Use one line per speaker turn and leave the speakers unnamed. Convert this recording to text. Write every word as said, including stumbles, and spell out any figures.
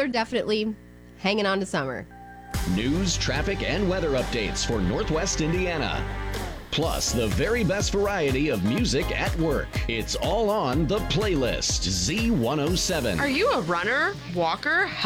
are definitely hanging on to summer.
News, traffic, and weather updates for Northwest Indiana. Plus, the very best variety of music at work. It's all on The Playlist, Z one oh seven.
Are you a runner, walker,